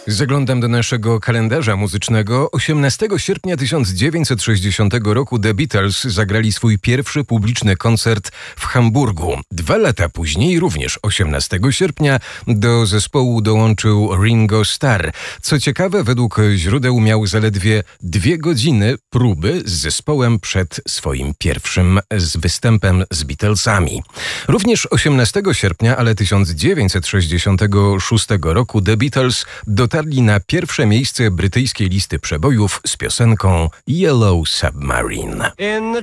Zaglądam do naszego kalendarza muzycznego. 18 sierpnia 1960 roku The Beatles zagrali swój pierwszy publiczny koncert w Hamburgu. 2 lata później, również 18 sierpnia, do zespołu dołączył Ringo Starr. Co ciekawe, według źródeł miał zaledwie 2 godziny próby z zespołem przed swoim pierwszym występem z Beatlesami. Również 18 sierpnia, ale 1966 roku The Beatles dotarli na pierwsze miejsce brytyjskiej listy przebojów z piosenką Yellow Submarine.